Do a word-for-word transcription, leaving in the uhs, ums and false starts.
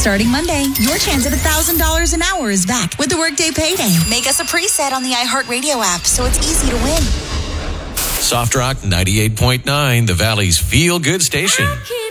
Starting Monday, your chance at one thousand dollars an hour is back with the Workday Payday. Make us a preset on the iHeartRadio app so it's easy to win. Soft Rock ninety-eight point nine, the Valley's feel-good station.